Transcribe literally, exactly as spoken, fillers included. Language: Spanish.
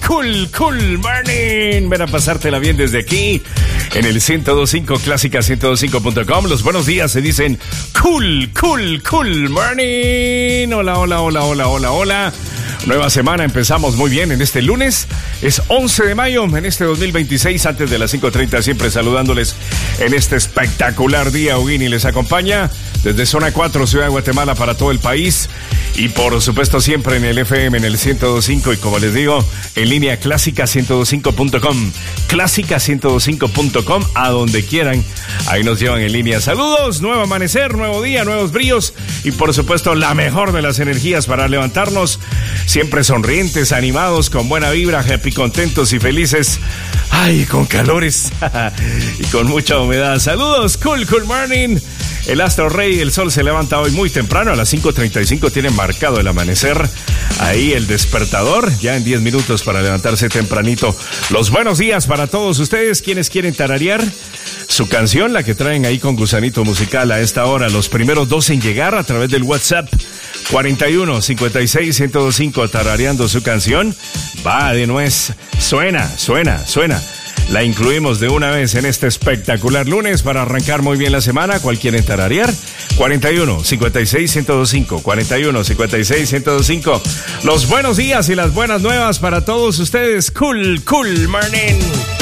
cool, cool morning. Ven a pasártela bien desde aquí en el ciento dos punto cinco, clásica ciento dos punto cinco punto com. Los buenos días se dicen cool, cool, cool morning. Hola, hola, hola, hola, hola, hola. Nueva semana, empezamos muy bien en este lunes. Es once de mayo en este dos mil veintiséis, antes de las cinco treinta, siempre saludándoles en este espectacular día. Ugini les acompaña desde Zona cuatro, Ciudad de Guatemala, para todo el país. Y por supuesto siempre en el F M, en el ciento dos punto cinco. Y como les digo, en línea clásica ciento dos punto cinco punto com. Clásica ciento dos punto cinco punto com, a donde quieran. Ahí nos llevan en línea. Saludos, nuevo amanecer, nuevo día, nuevos brillos. Y por supuesto la mejor de las energías para levantarnos. Siempre sonrientes, animados, con buena vibra, happy, contentos y felices. Ay, con calores y con mucha humedad. Saludos, cool, cool morning. El astro rey, el sol se levanta hoy muy temprano, a las cinco treinta y cinco tiene marcado el amanecer. Ahí el despertador, ya en diez minutos para levantarse tempranito. Los buenos días para todos ustedes, quienes quieren tararear su canción, la que traen ahí con Gusanito Musical a esta hora. Los primeros dos en llegar a través del WhatsApp cuarenta y uno, cincuenta y seis, ciento dos punto cinco, tarareando su canción. Va de nuez, suena, suena, suena. La incluimos de una vez en este espectacular lunes para arrancar muy bien la semana. ¿Cuál quieren tararear? cuarenta y uno, cincuenta y seis, ciento dos punto cinco. cuarenta y uno, cincuenta y seis, ciento dos punto cinco. Los buenos días y las buenas nuevas para todos ustedes. Cool, cool morning.